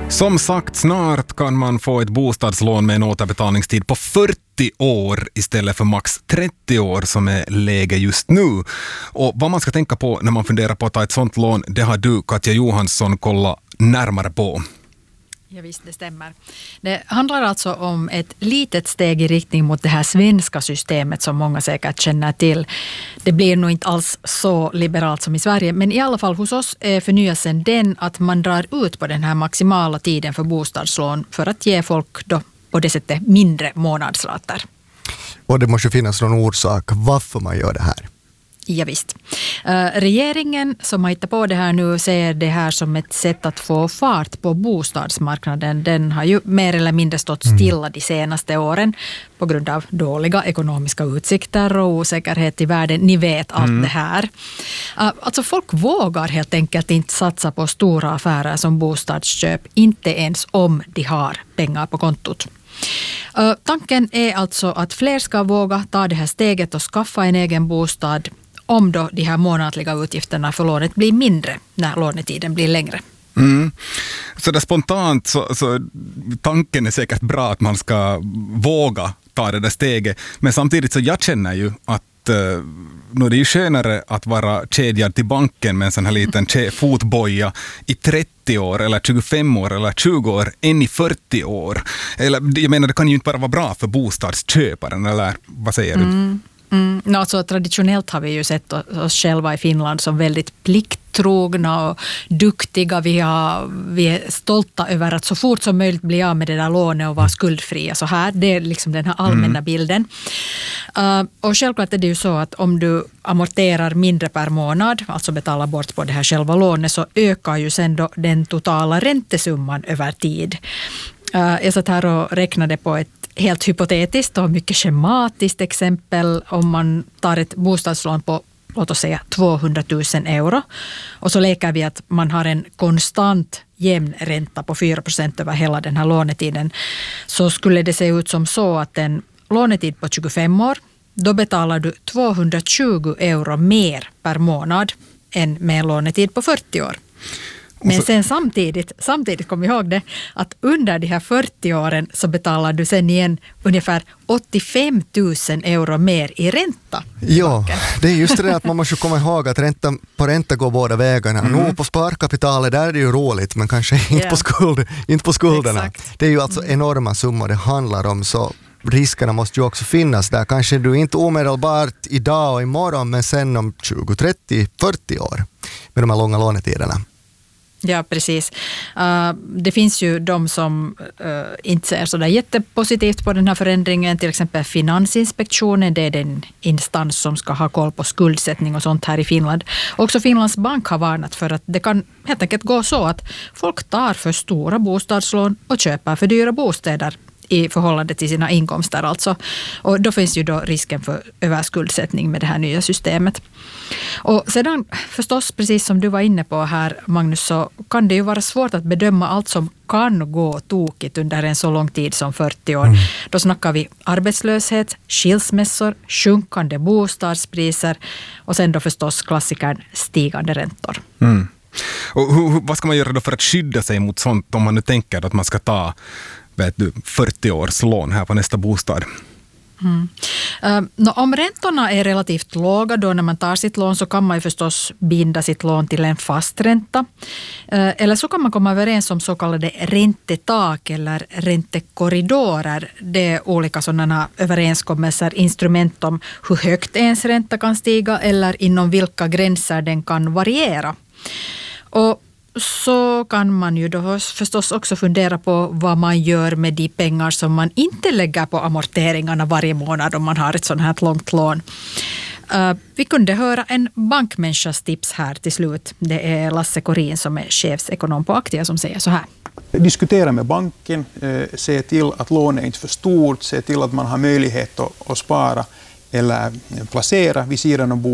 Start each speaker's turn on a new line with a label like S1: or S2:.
S1: Som sagt, snart kan man få ett bostadslån med en återbetalningstid på 40 år istället för max 30 år som är läge just nu. Och vad man ska tänka på när man funderar på att ta ett sånt lån, det har du, Katja Johansson, kollat närmare på.
S2: Ja, visst, det stämmer. Det handlar alltså om ett litet steg i riktning mot det här svenska systemet som många säkert känner till. Det blir nog inte alls så liberalt som i Sverige, men i alla fall hos oss är förnyelsen den att man drar ut på den här maximala tiden för bostadslån för att ge folk då på det sättet mindre månadsrater.
S3: Och det måste finnas någon orsak varför man gör det här.
S2: Ja, visst. Regeringen som har hittat på det här nu ser det här som ett sätt att få fart på bostadsmarknaden. Den har ju mer eller mindre stått stilla de senaste åren på grund av dåliga ekonomiska utsikter och osäkerhet i världen. Ni vet allt det här. Alltså folk vågar helt enkelt inte satsa på stora affärer som bostadsköp, inte ens om de har pengar på kontot. Tanken är alltså att fler ska våga ta det här steget och skaffa en egen bostad om då de här månatliga utgifterna för lånet blir mindre när lånetiden blir längre.
S1: Så där spontant så tanken är säkert bra att man ska våga ta det där steget. Men samtidigt så jag känner ju att nu är det ju skönare att vara kedjad till banken med en sån här liten fotboja i 30 år eller 25 år eller 20 år än i 40 år. Eller, jag menar, det kan ju inte bara vara bra för bostadsköparen, eller vad säger du?
S2: Alltså, traditionellt har vi ju sett oss själva i Finland som väldigt plikttrogna och duktiga. Vi är stolta över att så fort som möjligt bli av med det där lånet och vara skuldfria. Så här, det är liksom den här allmänna bilden. Och självklart är det ju så att om du amorterar mindre per månad, alltså betalar bort på det här själva lånet, så ökar ju sen då den totala räntesumman över tid. Jag satt här och räknade på ett helt hypotetiskt och mycket schematiskt exempel. Om man tar ett bostadslån på, låt oss säga, 200 000 euro och så leker vi att man har en konstant jämn ränta på 4% över hela den här lånetiden, så skulle det se ut som så att en lånetid på 25 år, då betalar du 220 euro mer per månad än med en lånetid på 40 år. Men sen samtidigt kom ihåg det att under de här 40 åren så betalar du sen igen ungefär 85 000 euro mer i ränta.
S3: Ja, det är just det att man måste komma ihåg att ränta går båda vägarna. Nu på sparkapitalet där är det ju roligt, men kanske inte på skulderna. Exakt. Det är ju alltså enorma summor det handlar om, så riskerna måste ju också finnas där. Kanske du inte omedelbart idag och imorgon, men sen om 20, 30, 40 år med de här långa lånetiderna.
S2: Ja, precis. Det finns ju de som inte ser så där jättepositivt på den här förändringen. Till exempel Finansinspektionen, det är den instans som ska ha koll på skuldsättning och sånt här i Finland. Också Finlands bank har varnat för att det kan helt enkelt gå så att folk tar för stora bostadslån och köper för dyra bostäder i förhållande till sina inkomster alltså. Och då finns ju då risken för överskuldsättning med det här nya systemet. Och sedan förstås, precis som du var inne på här, Magnus, så kan det ju vara svårt att bedöma allt som kan gå tokigt under en så lång tid som 40 år. Då snackar vi arbetslöshet, skilsmässor, sjunkande bostadspriser och sen då förstås klassikern stigande räntor.
S1: Och vad ska man göra då för att skydda sig mot sånt, om man nu tänker att man ska ta 40 års lån här på nästa bostad?
S2: Om räntorna är relativt låga då när man tar sitt lån, så kan man ju förstås binda sitt lån till en fast ränta. Eller så kan man komma överens om så kallade räntetak eller räntekorridorer. Det är olika sådana överenskommelser, instrument om hur högt ens ränta kan stiga eller inom vilka gränser den kan variera. Och så kan man ju då förstås också fundera på vad man gör med de pengar som man inte lägger på amorteringarna varje månad om man har ett sådant här långt lån. Vi kunde höra en bankmänniskas tips här till slut. Det är Lasse Korin som är chefsekonom på Aktia som säger så här.
S4: Diskutera med banken, se till att lånet är inte för stort, se till att man har möjlighet att spara eller placera vid sidan om